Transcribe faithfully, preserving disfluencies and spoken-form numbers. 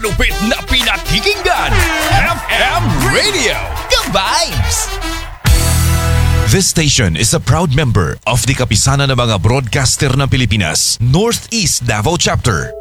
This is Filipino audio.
Lupit na pinakikinggan, F M Radio, The Vibes! This station is a proud member of the Kapisanan ng mga Broadcaster ng Pilipinas, Northeast Davao Chapter.